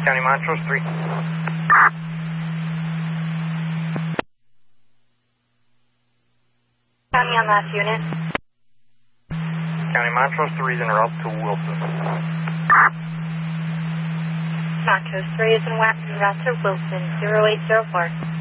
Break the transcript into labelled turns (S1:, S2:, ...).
S1: County Montrose 3.
S2: County on last unit.
S1: County Montrose 3 is en route to Wilson.
S2: Montrose 3 is en route to Wilson, 0804.